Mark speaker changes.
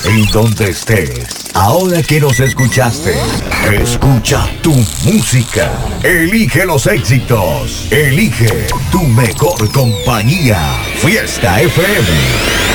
Speaker 1: en donde estés. Ahora que nos escuchaste, escucha tu música. Elige los éxitos. Elige tu mejor compañía. Fiesta FM.